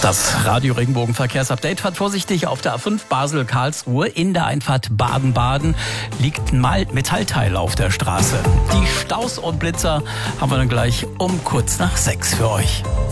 Das Radio Regenbogen Verkehrsupdate fährt vorsichtig auf der A5 Basel-Karlsruhe. In der Einfahrt Baden-Baden liegt ein Metallteil auf der Straße. Die Staus und Blitzer haben wir dann gleich um kurz nach 6 für euch.